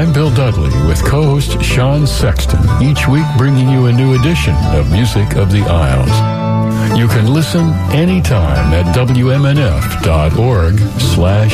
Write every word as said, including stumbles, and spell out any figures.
I'm Bill Dudley with co-host Sean Sexton, each week bringing you a new edition of Music of the Isles. You can listen anytime at W M N F dot org slash